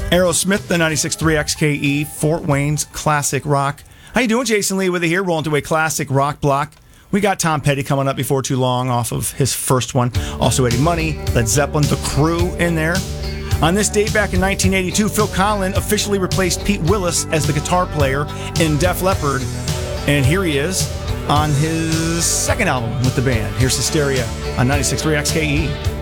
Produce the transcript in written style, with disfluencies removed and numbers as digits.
Aerosmith, the 96.3 XKE, Fort Wayne's classic rock. How you doing? Jason Lee with you here, rolling through a classic rock block. We got Tom Petty coming up before too long off of his first one. Also Eddie Money, Led Zeppelin, The Crew in there. On this date back in 1982, Phil Collen officially replaced Pete Willis as the guitar player in Def Leppard. And here he is on his second album with the band. Here's Hysteria on 96.3 XKE.